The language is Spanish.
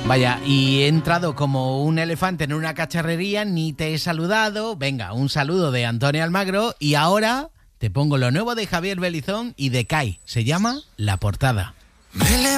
Vaya, y he entrado como un elefante en una cacharrería, ni te he saludado. Venga, un saludo de Antonio Almagro y ahora te pongo lo nuevo de Javier Belizón y de Kai. Se llama La Portada.